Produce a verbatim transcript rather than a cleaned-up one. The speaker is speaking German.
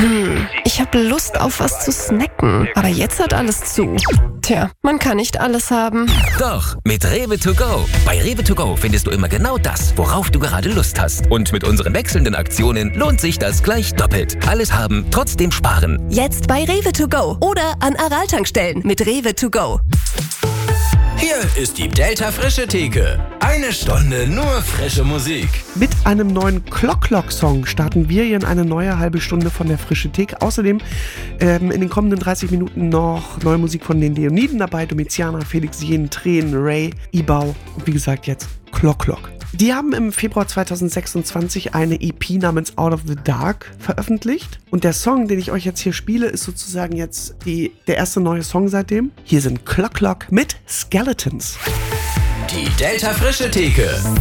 Ich habe Lust auf was zu snacken, aber jetzt hat alles zu. Tja, man kann nicht alles haben. Doch, mit Rewe to go. Bei Rewe to go findest du immer genau das, worauf du gerade Lust hast. Und mit unseren wechselnden Aktionen lohnt sich das gleich doppelt. Alles haben, trotzdem sparen. Jetzt bei Rewe to go oder an Aral-Tankstellen mit Rewe to go. Hier ist die Delta Frische Theke. Eine Stunde nur frische Musik. Mit einem neuen Clock-Clock-Song starten wir hier in eine neue halbe Stunde von der Frische Theke. Außerdem ähm, in den kommenden dreißig Minuten noch neue Musik von den Leoniden dabei. Domiziana, Felix Jen, Tränen, Ray, Ibau und wie gesagt jetzt Clock-Clock. Die haben im Februar zweitausendsechsundzwanzig eine E P namens Out of the Dark veröffentlicht. Und der Song, den ich euch jetzt hier spiele, ist sozusagen jetzt die, der erste neue Song seitdem. Hier sind Clock Clock mit Skeletons. Die Delta Frische Theke.